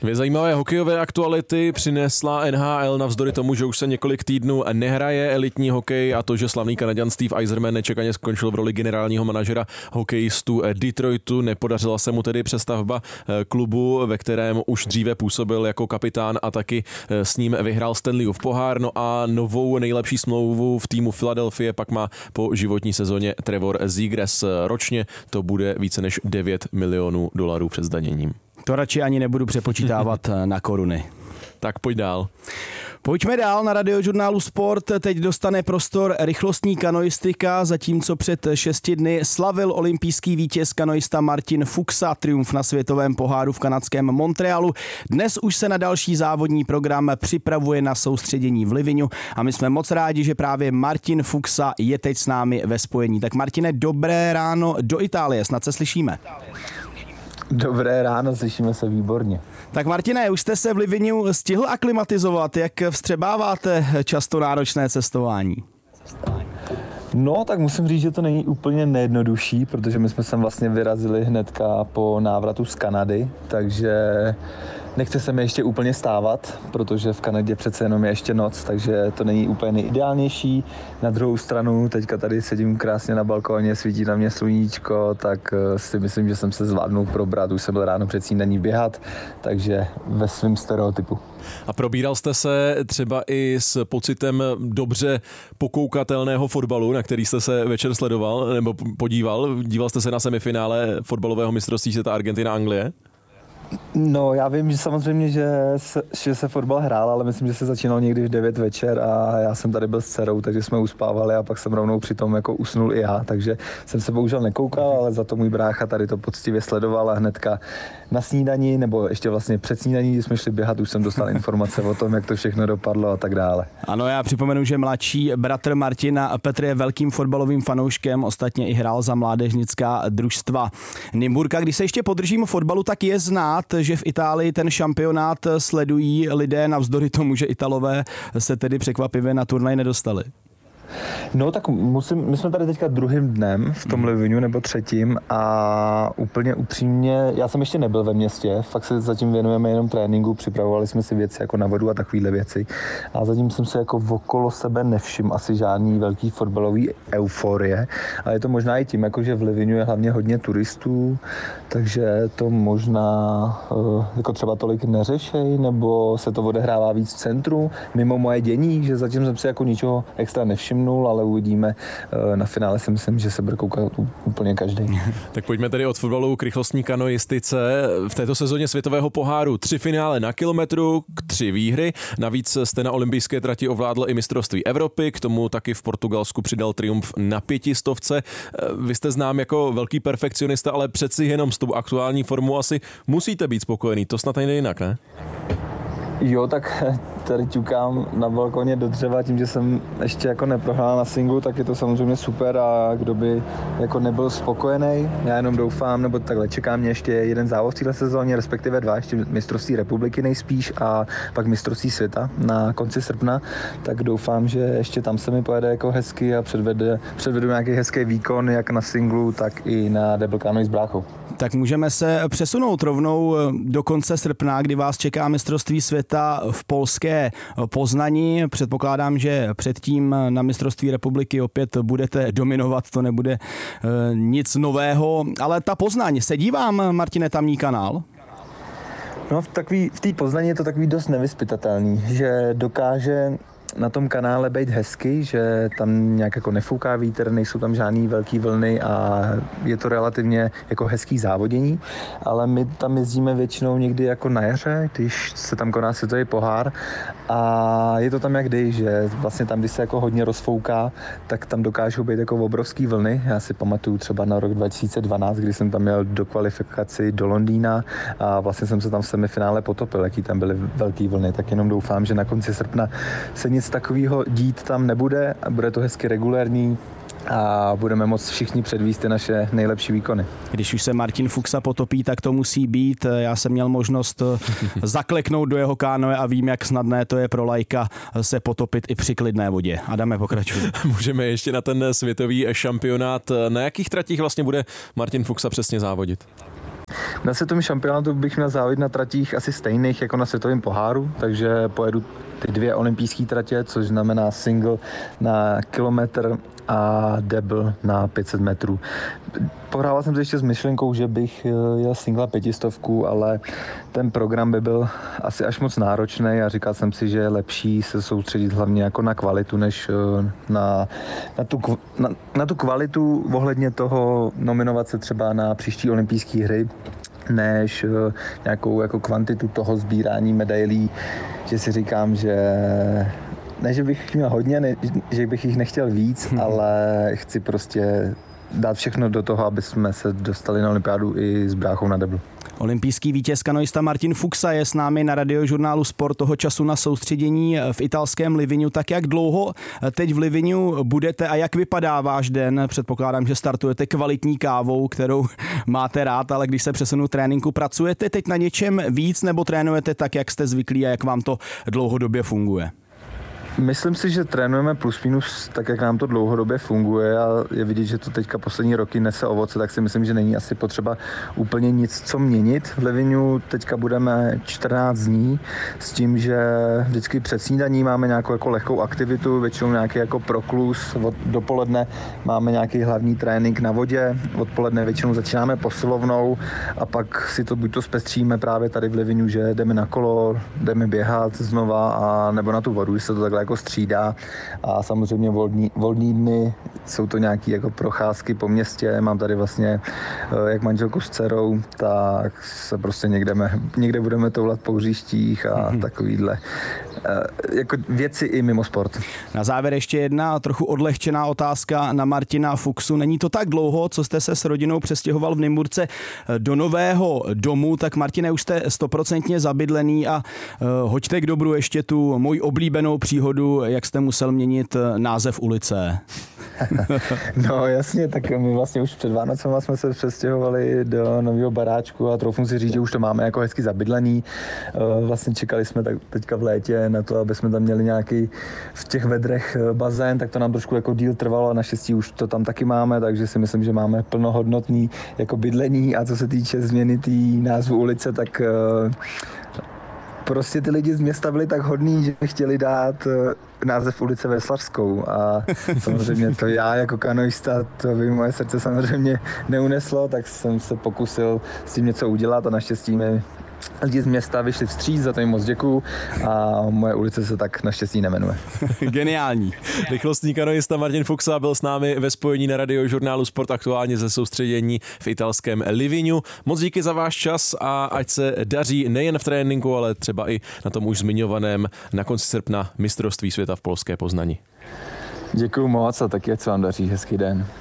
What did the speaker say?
Dvě zajímavé hokejové aktuality přinesla NHL navzdory tomu, že už se několik týdnů nehraje elitní hokej, a to, že slavný Kanaďan Steve Yzerman nečekaně skončil v roli generálního manažera hokejistů Detroitu. Nepodařila se mu tedy přestavba klubu, ve kterém už dříve působil jako kapitán a taky s ním vyhrál Stanleyův pohár. No a novou nejlepší smlouvu v týmu Philadelphie pak má po životní sezóně Trevor Zegras. Ročně to bude více než $9 milionů před zdaněním. To radši ani nebudu přepočítávat na koruny. Tak pojď dál. Pojďme dál. Na Radiožurnálu Sport teď dostane prostor rychlostní kanoistika, zatímco před 6 dny slavil olympijský vítěz kanoista Martin Fuxa triumf na světovém poháru v kanadském Montrealu. Dnes už se na další závodní program připravuje na soustředění v Livignu a my jsme moc rádi, že právě Martin Fuxa je teď s námi ve spojení. Tak Martine, dobré ráno do Itálie, snad se slyšíme. Dobré ráno, slyšíme se výborně. Tak Martine, už jste se v Livignu stihl aklimatizovat, jak vstřebáváte často náročné cestování? No, tak musím říct, že to není úplně nejjednodušší, protože my jsme sem vlastně vyrazili hnedka po návratu z Kanady, takže nechce se mi ještě úplně stávat, protože v Kanadě přece jenom je ještě noc, takže to není úplně nejideálnější. Na druhou stranu, teďka tady sedím krásně na balkóně, svítí na mě sluníčko, tak si myslím, že jsem se zvládnul probrat. Už jsem byl ráno před snídaní běhat, takže ve svém stereotypu. A probíral jste se třeba i s pocitem dobře pokoukatelného fotbalu, na který jste se večer sledoval nebo podíval? Díval jste se na semifinále fotbalového mistrovství světa Argentina-Anglie? No, já vím, že samozřejmě, že se fotbal hrál, ale myslím, že se začínal někdy v 9 večer a já jsem tady byl s dcerou, takže jsme uspávali a pak jsem rovnou přitom jako usnul i já, takže jsem se bohužel nekoukal, ale za to můj brácha tady to poctivě sledoval a hnedka na snídani, nebo ještě vlastně před snídaní, když jsme šli běhat, už jsem dostal informace o tom, jak to všechno dopadlo a tak dále. Ano, já připomenu, že mladší bratr Martina Petr je velkým fotbalovým fanouškem, ostatně i hrál za mládežnická družstva Nymburka. Když se ještě podržím fotbalu, tak je znát, že v Itálii ten šampionát sledují lidé navzdory tomu, že Italové se tedy překvapivě na turnaj nedostali. No tak my jsme tady teďka druhým dnem v tom Livignu nebo třetím a úplně upřímně, já jsem ještě nebyl ve městě, fakt se zatím věnujeme jenom tréninku, připravovali jsme si věci jako na vodu a takovéhle věci a zatím jsem se jako okolo sebe nevšiml asi žádný velký fotbalový euforie, ale je to možná i tím, jako že v Livignu je hlavně hodně turistů, takže to možná jako třeba tolik neřešej, nebo se to odehrává víc v centru, mimo moje dění, že zatím jsem si jako ničeho extra nevšimnul, ale uvidíme. Na finále si myslím, že se bude koukat úplně každý. Tak pojďme tedy od fotbalu k rychlostní kanoistice. V této sezóně světového poháru 3 finále na kilometru, 3 výhry. Navíc jste na olympijské trati ovládl i mistrovství Evropy, k tomu taky v Portugalsku přidal triumf na 500. Vy jste znám jako velký perfekcionista, ale přeci jenom s tou aktuální formou asi musíte být spokojený. To snad nejde jinak, ne? Jo, tak tady ťukám na balkoně do dřeva, tím, že jsem ještě jako neprohrál na singlu, tak je to samozřejmě super a kdo by jako nebyl spokojený. Já jenom doufám, nebo takhle čeká mě ještě jeden závod v této sezóně, respektive 2, ještě mistrovství republiky nejspíš a pak mistrovství světa na konci srpna, tak doufám, že ještě tam se mi pojede jako hezky a předvedu nějaký hezký výkon, jak na singlu, tak i na double canoe s bráchou. Tak můžeme se přesunout rovnou do konce srpna, kdy vás čeká mistrovství světa v polské Poznani. Předpokládám, že předtím na mistrovství republiky opět budete dominovat, to nebude nic nového, ale ta Poznaň, sedí vám, Martine, tamní kanál? No v té Poznani je to takový dost nevyzpytatelný, že dokáže na tom kanále být hezky, že tam nějak jako nefouká vítr, nejsou tam žádný velký vlny a je to relativně jako hezký závodění, ale my tam jezdíme většinou někdy jako na jaře, když se tam koná světový pohár a je to tam jak kdy, že vlastně tam, když se jako hodně rozfouká, tak tam dokážou být jako obrovský vlny. Já si pamatuju třeba na rok 2012, kdy jsem tam měl do kvalifikaci do Londýna a vlastně jsem se tam v semifinále potopil, jaký tam byly velký vlny, tak jenom doufám, že na konci srpna se nic takového dít tam nebude a bude to hezky regulérní a budeme moct všichni předvést ty naše nejlepší výkony. Když už se Martin Fuxa potopí, tak to musí být. Já jsem měl možnost zakleknout do jeho kánoe a vím, jak snadné to je pro laika se potopit i při klidné vodě. Adame, pokračuj. Můžeme ještě na ten světový šampionát. Na jakých tratích vlastně bude Martin Fuxa přesně závodit? Na světovém šampionátu bych měl závodit na tratích asi stejných jako na světovém poháru, takže pojedu ty 2 olympijské tratě, což znamená single na kilometr a double na 500 metrů. Pohrával jsem se ještě s myšlenkou, že bych jel singla 500, ale ten program by byl asi až moc náročný a říkal jsem si, že je lepší se soustředit hlavně jako na kvalitu, než na tu kvalitu ohledně toho nominovat se třeba na příští olympijské hry, než nějakou jako kvantitu toho sbírání medailí, že si říkám, že ne, že bych měl hodně, ne, že bych jich nechtěl víc, ale chci prostě dát všechno do toho, aby jsme se dostali na olympiádu i s bráchou na deblu. Olympijský vítěz kanoista Martin Fuxa je s námi na Radiožurnálu Sport, toho času na soustředění v italském Livignu. Tak jak dlouho teď v Livignu budete a jak vypadá váš den? Předpokládám, že startujete kvalitní kávou, kterou máte rád, ale když se přesunu tréninku, pracujete teď na něčem víc nebo trénujete tak, jak jste zvyklí a jak vám to dlouhodobě funguje? Myslím si, že trénujeme plus minus tak, jak nám to dlouhodobě funguje a je vidět, že to teďka poslední roky nese ovoce, tak si myslím, že není asi potřeba úplně nic, co měnit. V Livignu teďka budeme 14 dní s tím, že vždycky před snídaní máme nějakou jako lehkou aktivitu, většinou nějaký jako proklus, dopoledne máme nějaký hlavní trénink na vodě, odpoledne většinou začínáme posilovnou a pak si to buď to zpestříme právě tady v Livignu, že jdeme na kolo, jdeme běhat znova a nebo na tu vodu, když se to takhle jako střídá a samozřejmě volní dny jsou to nějaké jako procházky po městě. Mám tady vlastně jak manželku s dcerou, tak se prostě někde budeme toulat po hřištích a takovýhle jako věci i mimo sport. Na závěr ještě jedna trochu odlehčená otázka na Martina Fuxu. Není to tak dlouho, co jste se s rodinou přestěhoval v Nymburce do nového domu, tak Martine, už jste 100% zabydlený a hoďte k dobru ještě tu moji oblíbenou příhodu, jak jste musel měnit název ulice. No jasně, tak my vlastně už před Vánocema jsme se přestěhovali do nového baráčku a troufnu si říct, že už to máme jako hezky zabydlený. Vlastně čekali jsme teďka v létě na to, aby jsme tam měli nějaký v těch vedrech bazén, tak to nám trošku jako díl trvalo a naštěstí už to tam taky máme, takže si myslím, že máme plnohodnotný jako bydlení a co se týče změny té názvu ulice, tak prostě ty lidi z města byli tak hodní, že chtěli dát název ulice Veslařskou a samozřejmě to já jako kanoista, to by moje srdce samozřejmě neuneslo, tak jsem se pokusil s tím něco udělat a naštěstí mi lidi z města vyšli vstříc, za to jim moc děkuju a moje ulice se tak naštěstí nemenuje. Geniální. Rychlostní kanoista Martin Fuxa byl s námi ve spojení na Radiožurnálu Sport, aktuálně ze soustředění v italském Livignu. Moc díky za váš čas a ať se daří nejen v tréninku, ale třeba i na tom už zmiňovaném na konci srpna mistrovství světa v polské Poznani. Děkuju moc a taky ať se vám daří, hezký den.